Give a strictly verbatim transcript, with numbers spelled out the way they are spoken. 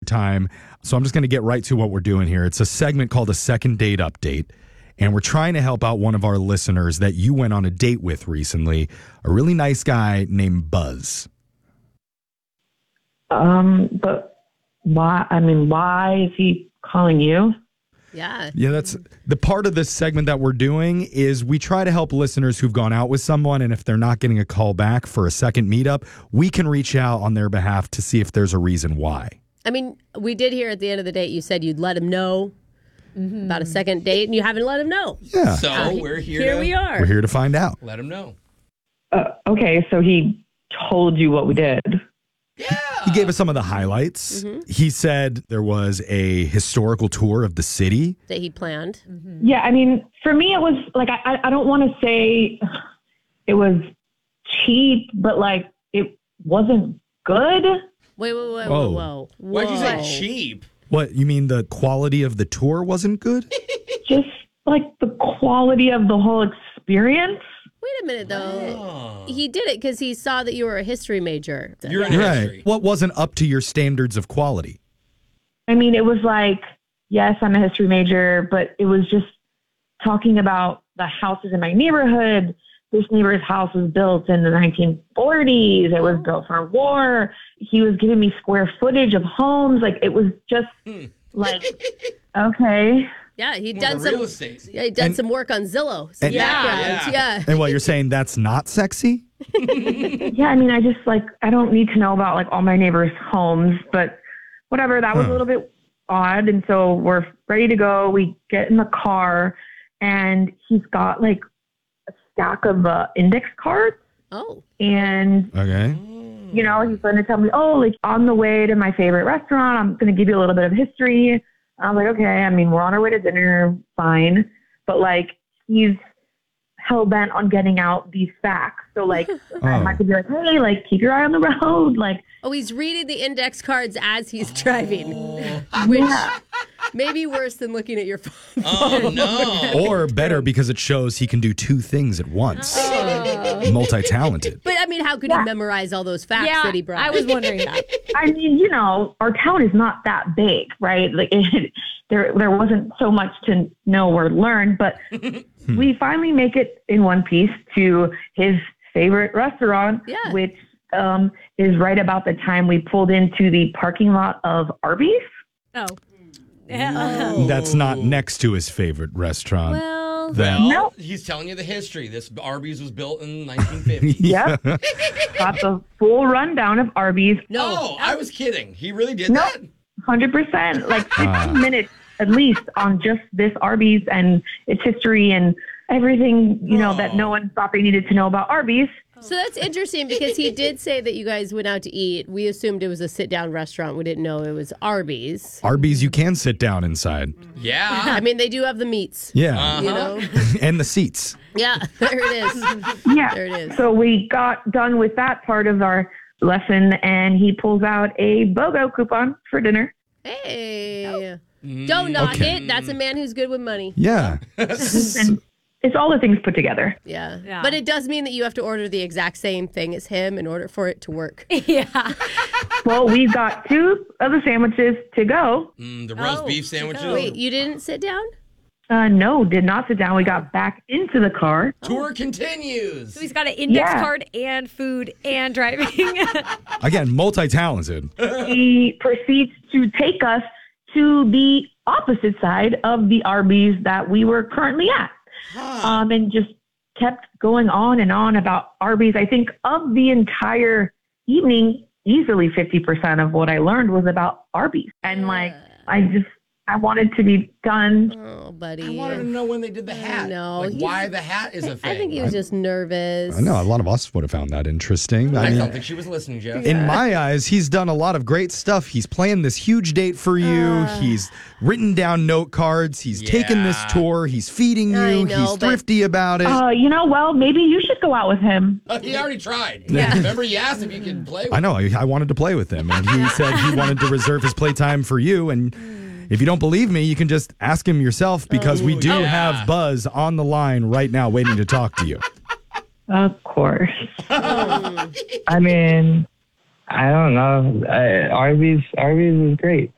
time. So I'm just going to get right to what we're doing here. It's a segment called a second date update. And we're trying to help out one of our listeners that you went on a date with recently, a really nice guy named Buzz. Um, but why? I mean, why is he calling you? Yeah. Yeah, that's the part of this segment that we're doing is we try to help listeners who've gone out with someone. And if they're not getting a call back for a second meetup, we can reach out on their behalf to see if there's a reason why. I mean, we did hear at the end of the date, you said you'd let him know mm-hmm. about a second date, and you haven't let him know. Yeah. So uh, we're here. Here to we are. We're here to find out. Let him know. Uh, okay, so he told you what we did. Yeah. He gave us some of the highlights. Mm-hmm. He said there was a historical tour of the city that he planned. Mm-hmm. Yeah, I mean, for me, it was like, I, I don't want to say it was cheap, but like it wasn't good. Wait, wait, wait, Whoa. whoa, whoa. Why'd you say Whoa. cheap? What, you mean the quality of the tour wasn't good? Just like the quality of the whole experience. Wait a minute, though. Oh. He did it because he saw that you were a history major. You're in Right. history. What wasn't up to your standards of quality? I mean, it was like, yes, I'm a history major, but it was just talking about the houses in my neighborhood. This neighbor's house was built in the nineteen forties. It was built for war. He was giving me square footage of homes. Like, it was just like, okay. Yeah, he'd More done real some. estate. Yeah, he'd done And- some work on Zillow. Some And- backgrounds. Yeah. Yeah. And what, you're saying that's not sexy? Yeah, I mean, I just like, I don't need to know about like all my neighbors' homes, but whatever. That was Huh. a little bit odd. And so we're ready to go. We get in the car and he's got like a stack of uh, index cards. Oh. And, Okay. you know, he's going to tell me, oh, like on the way to my favorite restaurant, I'm going to give you a little bit of history. I was like, okay, I mean, we're on our way to dinner, fine. But like, he's hell bent on getting out these facts. So like, I Oh. might be like, hey, like, keep your eye on the road. Like, Oh, he's reading the index cards as he's driving. Which yeah. may be worse than looking at your phone. Oh, no. Or better because it shows he can do two things at once. Multi-talented. But I mean, how could he memorize all those facts Yeah, that he brought? I was wondering that. I mean, you know, our town is not that big, right? Like, it, there, there wasn't so much to know or learn, but we finally make it in one piece to his favorite restaurant, Yeah. which um, is right about the time we pulled into the parking lot of Arby's. Oh. That's not next to his favorite restaurant. Well, That- Well, No. he's telling you the history. This Arby's was built in nineteen fifty. Yep. Got the full rundown of Arby's. no. Oh, I was kidding. He really did No. that? one hundred percent. Like fifteen Ah. minutes at least on just this Arby's and its history and everything, you know, that no one thought they needed to know about Arby's. So that's interesting because he did say that you guys went out to eat. We assumed it was a sit-down restaurant. We didn't know it was Arby's. Arby's, you can sit down inside. Yeah. I mean, they do have the meats. Yeah. You know? And the seats. Yeah, there it is. Yeah. There it is. So we got done with that part of our lesson and he pulls out a BOGO coupon for dinner. Hey. Don't knock Okay. it. That's a man who's good with money. Yeah. And it's all the things put together. Yeah. Yeah. But it does mean that you have to order the exact same thing as him in order for it to work. Yeah. Well, we've got two of the sandwiches to go. Mm, the roast Oh, beef sandwiches. Wait, you didn't sit down? Uh, no, did not sit down. We got back into the car. Tour continues. So he's got an index Yeah. card and food and driving. Again, multi-talented. He proceeds to take us to the opposite side of the Arby's that we were currently at. Um, and just kept going on and on about Arby's. I think of the entire evening, easily fifty percent of what I learned was about Arby's. And like, I just, I wanted to be done. Oh, buddy. I wanted to know when they did the hat. know. Like He's- why the hat is a thing. I think he was just nervous. I know a lot of us would have found that interesting. I I don't mean, think she was listening, Jeff. in my eyes, he's done a lot of great stuff. He's planned this huge date for you. He's written down note cards. He's taken this Yeah. tour. He's feeding you. I know, he's but- thrifty about it. Uh, you know, well, maybe you should go out with him. Uh, he already tried. Yeah. Remember, he asked if you could play with I know. I, I wanted to play with him, and he said he wanted to reserve his playtime for you. And if you don't believe me, you can just ask him yourself because we Oh, do yeah. have Buzz on the line right now waiting to talk to you. Of course. I mean, I don't know. Uh, Arby's, Arby's is great.